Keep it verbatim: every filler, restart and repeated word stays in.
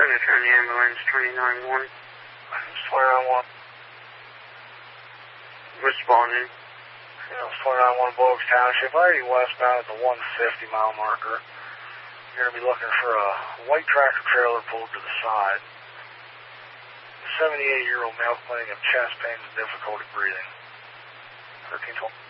Center County Ambulance twenty-nine one. twenty-nine one. Responding. Yeah, twenty-nine one Bogues Township. I hear you westbound at the one fifty mile marker. You're going to be looking for a white tractor trailer pulled to the side. A seventy-eight year old male complaining of chest pains and difficulty breathing. thirteen twelve.